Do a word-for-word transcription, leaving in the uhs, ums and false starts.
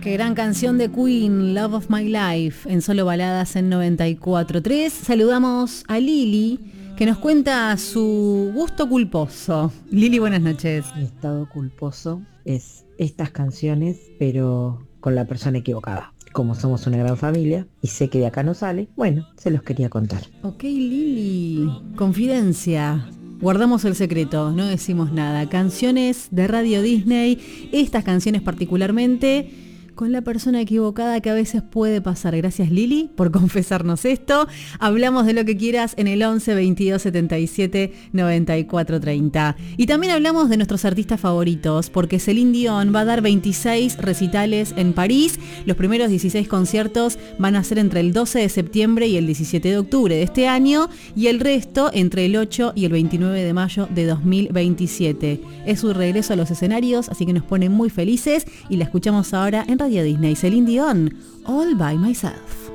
Qué gran canción de Queen, Love of My Life, en Solo Baladas en noventa y cuatro punto tres. Saludamos a Lili, que nos cuenta su gusto culposo. Lili, buenas noches. Mi estado culposo es estas canciones, pero con la persona equivocada. Como somos una gran familia y sé que de acá no sale, bueno, se los quería contar. Ok, Lili, confidencia. Guardamos el secreto, no decimos nada. Canciones de Radio Disney, estas canciones particularmente, con la persona equivocada, que a veces puede pasar. Gracias, Lili, por confesarnos esto. Hablamos de lo que quieras en el once, veintidós, setenta y siete, noventa y cuatro, treinta. Y también hablamos de nuestros artistas favoritos, porque Celine Dion va a dar veintiséis recitales en París. Los primeros dieciséis conciertos van a ser entre el doce de septiembre y el diecisiete de octubre de este año, y el resto entre el ocho y el veintinueve de mayo de dos mil veintisiete. Es su regreso a los escenarios, así que nos pone muy felices, y la escuchamos ahora en Radio Disney. Celine Dion, All by Myself.